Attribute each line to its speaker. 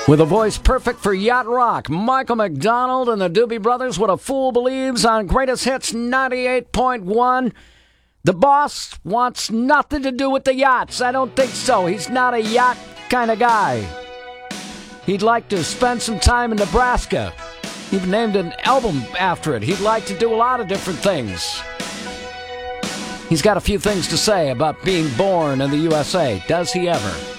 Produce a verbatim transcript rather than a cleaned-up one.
Speaker 1: With a voice perfect for yacht rock, Michael McDonald and the Doobie Brothers, What a Fool Believes on Greatest Hits ninety-eight point one. The boss wants nothing to do with the yachts. I don't think so. He's not a yacht kind of guy. He'd like to spend some time in Nebraska. He named an album after it. He'd like to do a lot of different things. He's got a few things to say about being born in the U S A. Does he ever?